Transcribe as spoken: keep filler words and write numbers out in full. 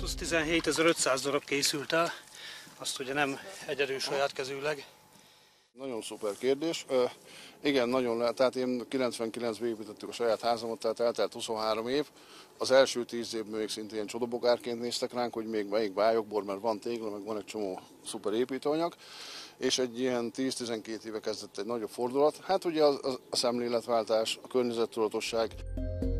plusz tizenhétezer-ötszáz darab készült el, azt ugye nem egyedül saját kezűleg. Nagyon szuper kérdés. Uh, igen, nagyon lehet. Tehát én kilencvenkilencben építettük a saját házamat, tehát eltelt huszonhárom év. Az első tíz évben még szintén csodabogárként néztek ránk, hogy még melyik bájokból, mert van tégla, meg van egy csomó szuper építőanyag. És egy ilyen tíz-tizenkét éve kezdett egy nagyobb fordulat. Hát ugye a, a szemléletváltás, a környezettudatosság.